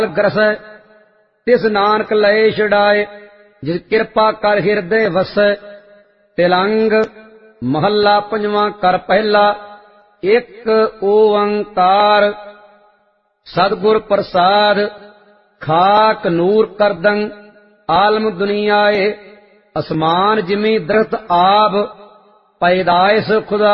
ਗਰਸੈ ਤਿਸ ਨਾਨਕ ਲਏ ਛੁਡਾਏ। ਜਿਸ ਕਿਰਪਾ ਕਰ ਹਿਰਦੇ ਵਸੈ ਤਿਲੰਗ। ਮਹੱਲਾ ਪੰਜਵਾਂ। ਕਰ ਪਹਿਲਾ। ਇੱਕ ਓੰਕਾਰ ਸਤਿਗੁਰ ਪ੍ਰਸਾਦ। ਖਾਕ ਨੂਰ ਕਰਦੰ ਆਲਮ ਦੁਨੀਆਏ। ਅਸਮਾਨ ਜਿਮੀ ਦਰਖਤ ਆਬ ਪੈਦਾਇਸ਼ ਖੁਦਾ